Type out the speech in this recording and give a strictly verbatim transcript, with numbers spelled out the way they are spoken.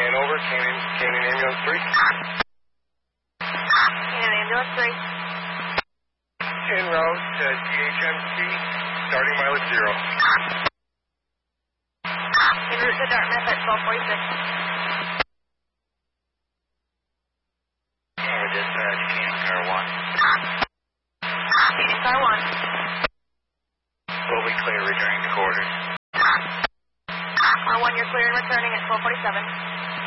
Canyon over, Canyon, Canyon Ambulance three. Canyon Ambulance three. En route to G H M C, starting mileage zero. En route to Dartmouth at twelve forty-six. Canyon dispatch, Canyon car one. Canyon car one. Will be clear returning to quarters. Car one, you're clear and returning at twelve forty-seven.